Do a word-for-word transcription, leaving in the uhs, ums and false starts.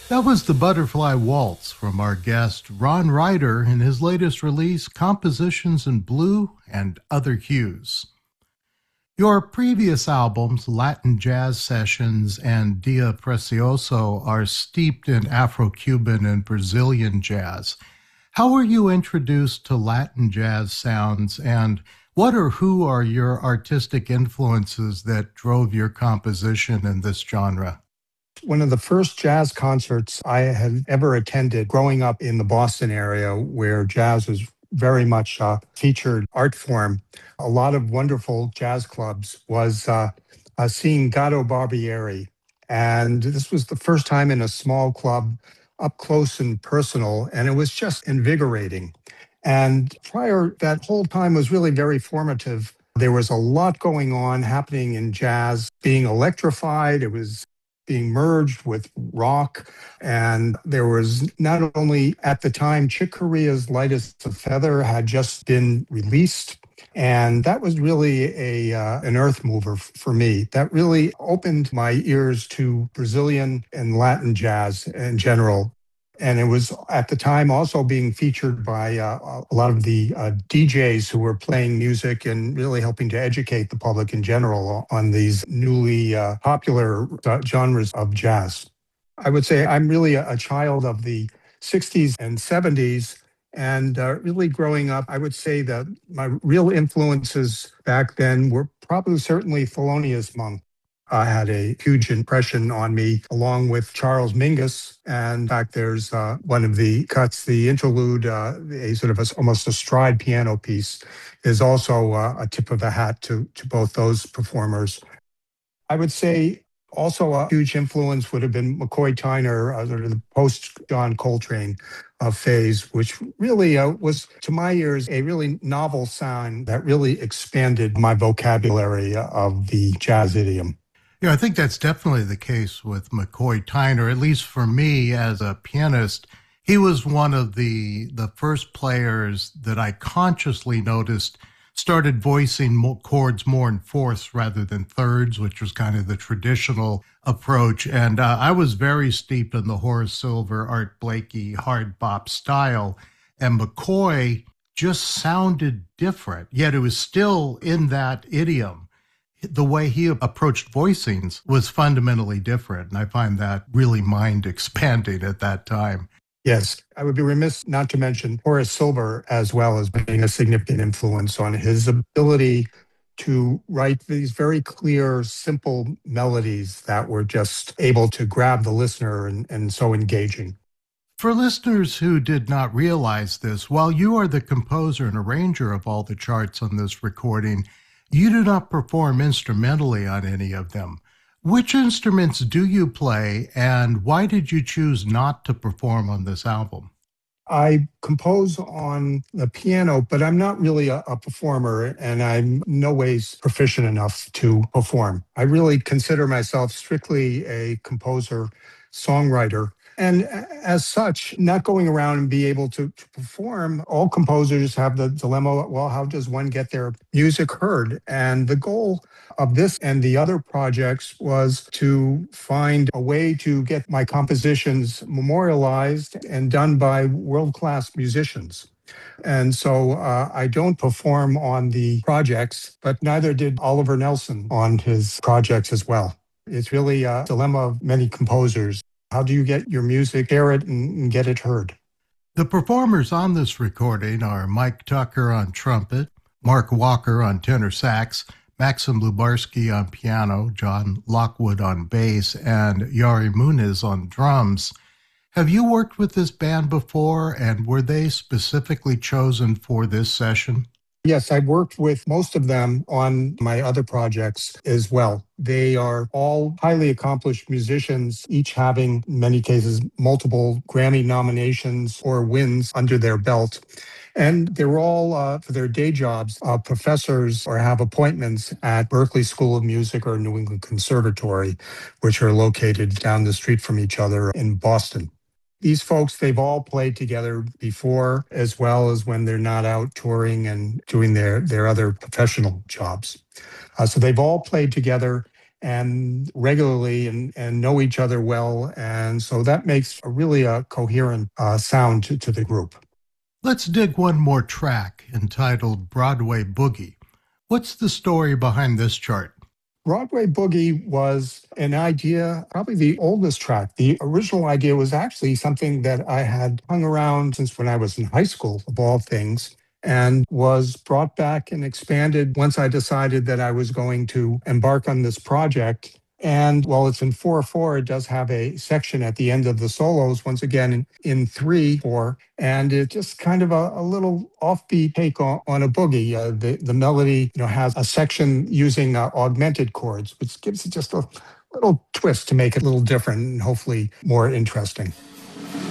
That was the Butterfly Waltz from our guest Ron Ryder in his latest release, Compositions in Blue and Other Hues. Your previous albums, Latin Jazz Sessions and Dia Precioso, are steeped in Afro-Cuban and Brazilian jazz. How were you introduced to Latin jazz sounds, and what or who are your artistic influences that drove your composition in this genre? One of the first jazz concerts I had ever attended growing up in the Boston area, where jazz was very much a featured art form, a lot of wonderful jazz clubs, was uh, uh, seeing Gato Barbieri. And this was the first time in a small club, up close and personal, and it was just invigorating. And prior, that whole time was really very formative. There was a lot going on happening in jazz, being electrified. It was being merged with rock. And there was not only at the time, Chick Corea's Light as a Feather had just been released. And that was really a uh, an earth mover f- for me. That really opened my ears to Brazilian and Latin jazz in general. And it was at the time also being featured by uh, a lot of the uh, D Js who were playing music and really helping to educate the public in general on these newly uh, popular uh, genres of jazz. I would say I'm really a, a child of the sixties and seventies. And uh, really growing up, I would say that my real influences back then were probably certainly Thelonious Monk. Uh, had a huge impression on me, along with Charles Mingus. And in fact, there's uh, one of the cuts, the interlude, uh, a sort of a, almost a stride piano piece, is also uh, a tip of the hat to, to both those performers. I would say also a huge influence would have been McCoy Tyner, uh, sort of the post-John Coltrane uh, phase, which really uh, was, to my ears, a really novel sound that really expanded my vocabulary of the jazz idiom. Yeah, I think that's definitely the case with McCoy Tyner, at least for me as a pianist. He was one of the the first players that I consciously noticed started voicing more chords more in fourths rather than thirds, which was kind of the traditional approach. And uh, I was very steeped in the Horace Silver, Art Blakey hard bop style. And McCoy just sounded different, yet it was still in that idiom. The way he approached voicings was fundamentally different. And I find that really mind expanding at that time. Yes, I would be remiss not to mention Horace Silver as well as being a significant influence on his ability to write these very clear, simple melodies that were just able to grab the listener and, and so engaging. For listeners who did not realize this, while you are the composer and arranger of all the charts on this recording, you do not perform instrumentally on any of them. Which instruments do you play, and why did you choose not to perform on this album? I compose on the piano, but I'm not really a, a performer, and I'm no ways proficient enough to perform. I really consider myself strictly a composer, songwriter. And as such, not going around and be able to, to perform, all composers have the dilemma, well, how does one get their music heard? And the goal of this and the other projects was to find a way to get my compositions memorialized and done by world-class musicians. And so uh, I don't perform on the projects, but neither did Oliver Nelson on his projects as well. It's really a dilemma of many composers. How do you get your music, share it, and get it heard? The performers on this recording are Mike Tucker on trumpet, Mark Walker on tenor sax, Maxim Lubarsky on piano, John Lockwood on bass, and Yari Muniz on drums. Have you worked with this band before, and were they specifically chosen for this session? Yes, I've worked with most of them on my other projects as well. They are all highly accomplished musicians, each having, in many cases, multiple Grammy nominations or wins under their belt. And they're all, uh, for their day jobs, uh, professors or have appointments at Berklee School of Music or New England Conservatory, which are located down the street from each other in Boston. These folks, they've all played together before, as well as when they're not out touring and doing their, their other professional jobs. Uh, so they've all played together. and regularly and, and know each other well. And so that makes a really a coherent uh, sound to, to the group. Let's dig one more track entitled Broadway Boogie. What's the story behind this chart? Broadway Boogie was an idea, probably the oldest track. The original idea was actually something that I had hung around since when I was in high school, of all things, and was brought back and expanded once I decided that I was going to embark on this project. And while it's in four four, it does have a section at the end of the solos, once again in, in three four, and it's just kind of a, a little offbeat take on, on a boogie. Uh, the, the melody, you know, has a section using uh, augmented chords, which gives it just a little twist to make it a little different and hopefully more interesting.